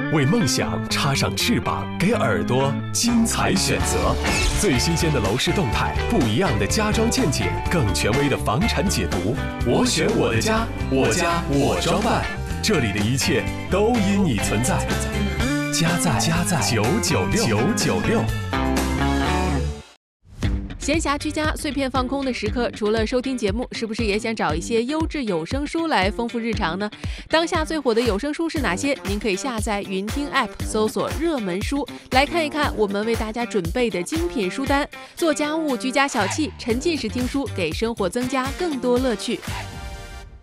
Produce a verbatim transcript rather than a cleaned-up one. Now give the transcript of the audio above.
为梦想插上翅膀，给耳朵精彩选择。最新鲜的楼市动态，不一样的家装见解，更权威的房产解读。我选我的家，我家我装扮，这里的一切都因你存在。家在家在九九六九九六。 闲暇居家、碎片放空的时刻，除了收听节目，是不是也想找一些优质有声书来丰富日常呢？当下最火的有声书是哪些？您可以下载云听 App， 搜索热门书，来看一看我们为大家准备的精品书单。做家务、居家小憩，沉浸式听书，给生活增加更多乐趣。